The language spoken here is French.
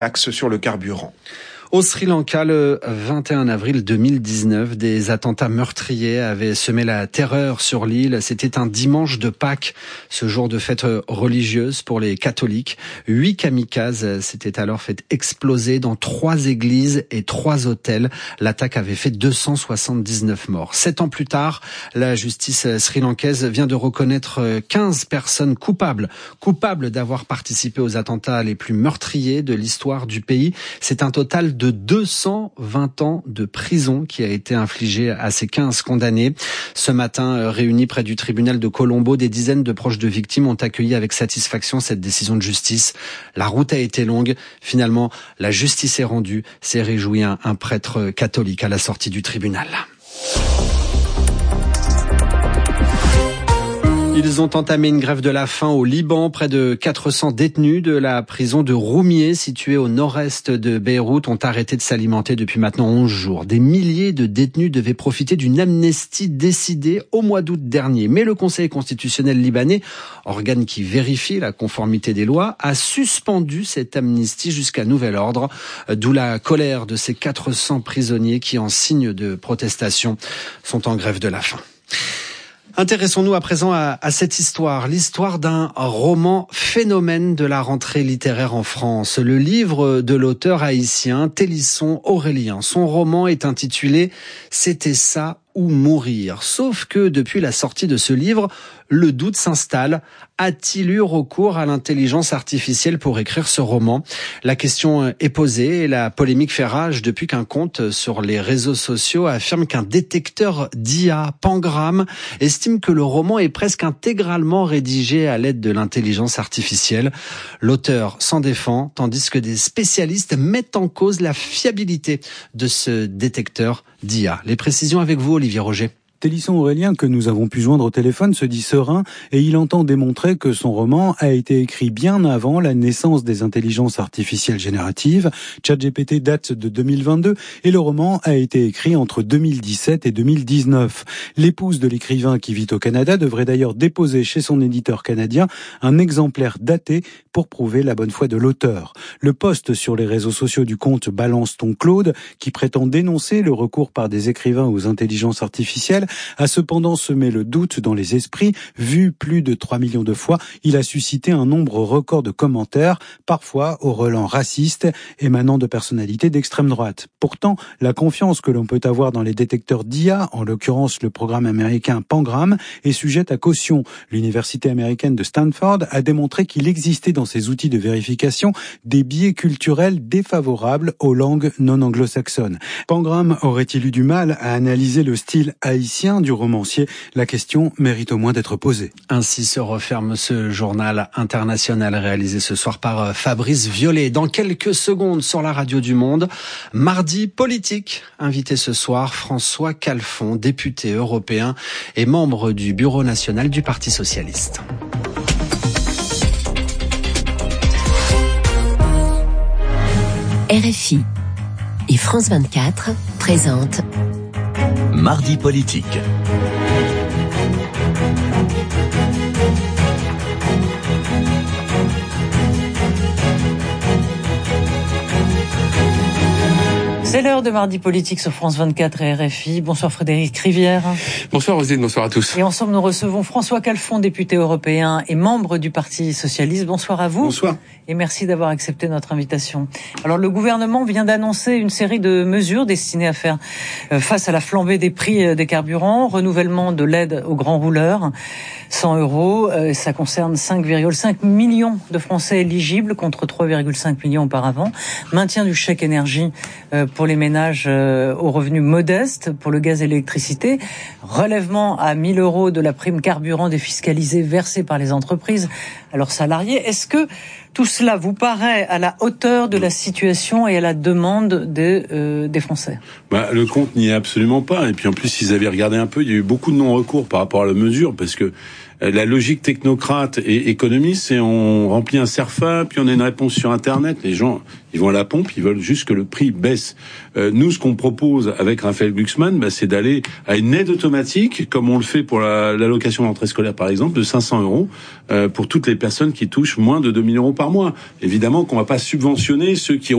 Taxe sur le carburant. Au Sri Lanka, le 21 avril 2019, des attentats meurtriers avaient semé la terreur sur l'île. C'était un dimanche de Pâques, ce jour de fête religieuse pour les catholiques. 8 kamikazes s'étaient alors fait exploser dans 3 églises et 3 hôtels. L'attaque avait fait 279 morts. 7 ans plus tard, la justice sri-lankaise vient de reconnaître 15 personnes coupables d'avoir participé aux attentats les plus meurtriers de l'histoire du pays. C'est un total de 220 ans de prison qui a été infligé à ces 15 condamnés. Ce matin, réunis près du tribunal de Colombo, des dizaines de proches de victimes ont accueilli avec satisfaction cette décision de justice. La route a été longue. Finalement, la justice est rendue. S'est réjoui un prêtre catholique à la sortie du tribunal. Ils ont entamé une grève de la faim au Liban. Près de 400 détenus de la prison de Roumieh, située au nord-est de Beyrouth, ont arrêté de s'alimenter depuis maintenant 11 jours. Des milliers de détenus devaient profiter d'une amnistie décidée au mois d'août dernier. Mais le Conseil constitutionnel libanais, organe qui vérifie la conformité des lois, a suspendu cette amnistie jusqu'à nouvel ordre. D'où la colère de ces 400 prisonniers qui, en signe de protestation, sont en grève de la faim. Intéressons-nous à présent à cette histoire, l'histoire d'un roman phénomène de la rentrée littéraire en France. Le livre de l'auteur haïtien Télisson Aurélien. Son roman est intitulé « C'était ça ou mourir ». Sauf que depuis la sortie de ce livre, le doute s'installe. A-t-il eu recours à l'intelligence artificielle pour écrire ce roman ? La question est posée et la polémique fait rage depuis qu'un compte sur les réseaux sociaux affirme qu'un détecteur d'IA, Pangram, estime que le roman est presque intégralement rédigé à l'aide de l'intelligence artificielle. L'auteur s'en défend, tandis que des spécialistes mettent en cause la fiabilité de ce détecteur d'IA. Les précisions avec vous, Olivier Roger. Télisson Aurélien, que nous avons pu joindre au téléphone, se dit serein et il entend démontrer que son roman a été écrit bien avant la naissance des intelligences artificielles génératives. ChatGPT date de 2022 et le roman a été écrit entre 2017 et 2019. L'épouse de l'écrivain qui vit au Canada devrait d'ailleurs déposer chez son éditeur canadien un exemplaire daté pour prouver la bonne foi de l'auteur. Le post sur les réseaux sociaux du compte Balance ton Claude, qui prétend dénoncer le recours par des écrivains aux intelligences artificielles, a cependant semé le doute dans les esprits. Vu plus de 3 millions de fois, il a suscité un nombre record de commentaires, parfois au relent raciste, émanant de personnalités d'extrême droite. Pourtant, la confiance que l'on peut avoir dans les détecteurs d'IA, en l'occurrence le programme américain Pangram, est sujette à caution. L'université américaine de Stanford a démontré qu'il existait dans ses outils de vérification des biais culturels défavorables aux langues non anglo-saxonnes. Pangram aurait-il eu du mal à analyser le style haïtien du romancier? La question mérite au moins d'être posée. Ainsi se referme ce journal international réalisé ce soir par Fabrice Violet. Dans quelques secondes sur la radio du Monde, mardi politique. Invité ce soir, François Calfon, député européen et membre du Bureau national du Parti socialiste. RFI et France 24 présentent Mardi politique. C'est l'heure de Mardi politique sur France 24 et RFI. Bonsoir Frédéric Rivière. Bonsoir Roselyne, bonsoir à tous. Et ensemble nous recevons François Calfon, député européen et membre du Parti socialiste. Bonsoir à vous. Bonsoir. Et merci d'avoir accepté notre invitation. Alors le gouvernement vient d'annoncer une série de mesures destinées à faire face à la flambée des prix des carburants, renouvellement de l'aide aux grands rouleurs, 100 €. Ça concerne 5,5 millions de Français éligibles contre 3,5 millions auparavant. Maintien du chèque énergie pour les ménages aux revenus modestes, pour le gaz et l'électricité. Relèvement à 1 000 € de la prime carburant défiscalisée versée par les entreprises à leurs salariés. Est-ce que tout cela vous paraît à la hauteur de la situation et à la demande des Français ? Le compte n'y est absolument pas. Et puis en plus, s'ils avaient regardé un peu, il y a eu beaucoup de non-recours par rapport à la mesure, parce que la logique technocrate et économiste, c'est on remplit un CERFA, puis on a une réponse sur Internet. Les gens, ils vont à la pompe, ils veulent juste que le prix baisse. Nous, ce qu'on propose avec Raphaël Glucksmann, c'est d'aller à une aide automatique, comme on le fait pour l'allocation d'entrée scolaire, par exemple, de 500 € pour toutes les personnes qui touchent moins de 2 000 € par mois. Évidemment qu'on va pas subventionner ceux qui ont